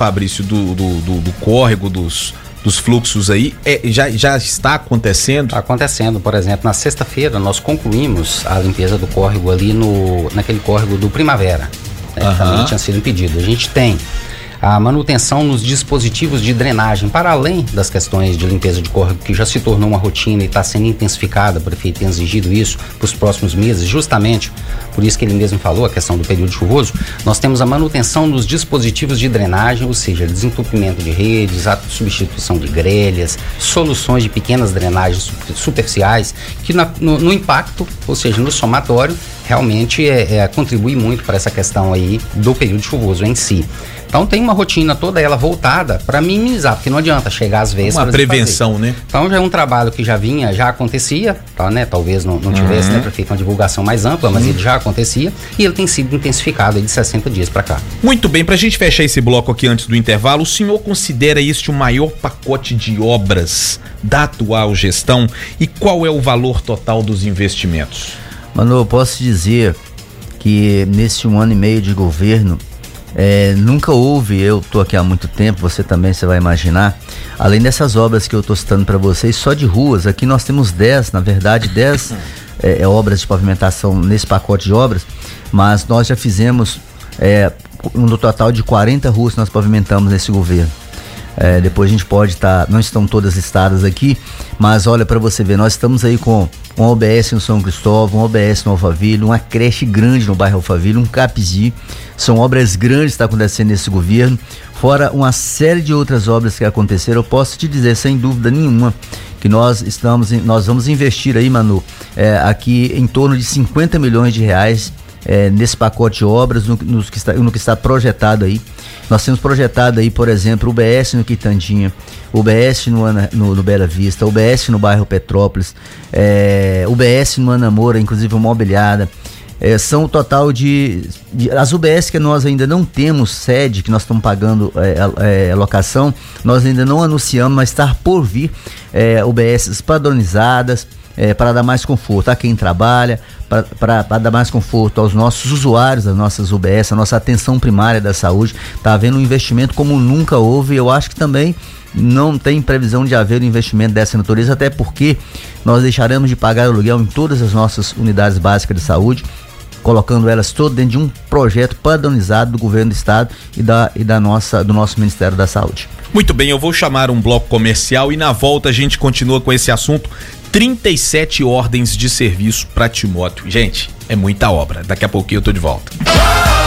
Fabrício, do córrego, dos fluxos aí, já está acontecendo? Está acontecendo. Por exemplo, na sexta-feira nós concluímos a limpeza do córrego ali naquele córrego do Primavera, né, que também tinha sido impedido. A gente tem a manutenção nos dispositivos de drenagem, para além das questões de limpeza de córrego, que já se tornou uma rotina e está sendo intensificada. O prefeito tem exigido isso para os próximos meses, justamente por isso que ele mesmo falou, a questão do período chuvoso. Nós temos a manutenção nos dispositivos de drenagem, ou seja, desentupimento de redes, a substituição de grelhas, soluções de pequenas drenagens superficiais, que no impacto, ou seja, no somatório, realmente contribui muito para essa questão aí do período chuvoso em si. Então tem uma rotina toda ela voltada para minimizar, porque não adianta chegar às vezes uma prevenção, né? Então já é um trabalho que já acontecia, tá, né? Talvez não tivesse, né, prefeito, uma divulgação mais ampla, mas ele já acontecia e ele tem sido intensificado aí de 60 dias para cá. Muito bem, pra gente fechar esse bloco aqui antes do intervalo, o senhor considera este o maior pacote de obras da atual gestão e qual é o valor total dos investimentos? Manu, eu posso dizer que nesse 1 ano e meio de governo, nunca houve, eu tô aqui há muito tempo, você vai imaginar, além dessas obras que eu tô citando para vocês, só de ruas, aqui nós temos 10 obras de pavimentação nesse pacote de obras, mas nós já fizemos no total de 40 ruas que nós pavimentamos nesse governo. Depois a gente pode não estão todas listadas aqui, mas olha para você ver, nós estamos aí com um OBS no São Cristóvão, um OBS no Alphaville, uma creche grande no bairro Alphaville, um CAPSI, são obras grandes que estão acontecendo nesse governo, fora uma série de outras obras que aconteceram. Eu posso te dizer sem dúvida nenhuma que nós vamos investir aí, Manu, aqui em torno de 50 milhões de reais nesse pacote de obras, no que está projetado aí. Nós temos projetado aí, por exemplo, UBS no Quitandinha, UBS no Bela Vista, UBS no bairro Petrópolis, UBS no Ana Moura, inclusive uma mobiliada. São o total de as UBS que nós ainda não temos sede, que nós estamos pagando locação, nós ainda não anunciamos, mas está por vir UBS padronizadas, para dar mais conforto a quem trabalha, para dar mais conforto aos nossos usuários das nossas UBS, a nossa atenção primária da saúde. Está havendo um investimento como nunca houve. Eu acho que também não tem previsão de haver um investimento dessa natureza, até porque nós deixaremos de pagar aluguel em todas as nossas unidades básicas de saúde, colocando elas todas dentro de um projeto padronizado do governo do estado e do nosso Ministério da Saúde. Muito bem, eu vou chamar um bloco comercial e na volta a gente continua com esse assunto. 37 ordens de serviço para Timóteo. Gente, é muita obra. Daqui a pouquinho eu tô de volta.